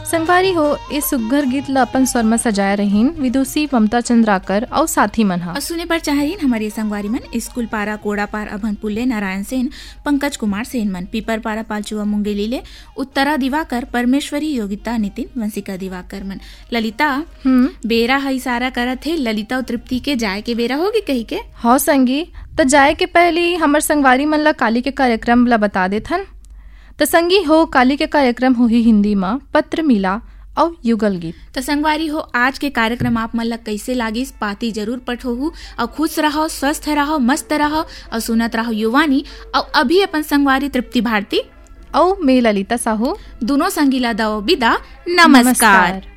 संगवारी हो इस सुघ्घर गीत ला अपन स्वर में सजाए रहीन विदुषी ममता चंद्राकर और साथी मन हा। और सुने पर चाहरीन हमारे संगवारी मन स्कूल पारा कोड़ा पार अभन पुल्ले नारायण सेन पंकज कुमार सेन मन पीपर पारा पालचुआ मुंगेली ले उत्तरा दिवाकर परमेश्वरी योगिता नितिन वंशिका दिवाकर मन। ललिता बेरा है इशारा करत है ललिता और तृप्ति के जाए के बेरा होगी कही के। हाँ संगी तो जाए के पहले हमर संगवारी मन ला काली के कार्यक्रम ला बता देथन। तो संगी हो काली के कार्यक्रम हो ही हिंदी में पत्र मिला और युगल गीत। तो संगवारी हो आज के कार्यक्रम आप मन ला कैसे लागिस पाती जरूर पठोहू और खुश रहो स्वस्थ रहो मस्त रहो और सुनत रहो युवानी। और अभी अपन संगवारी तृप्ति भारती और मैं ललिता साहू दोनों संगीला दो विदा नमस्कार।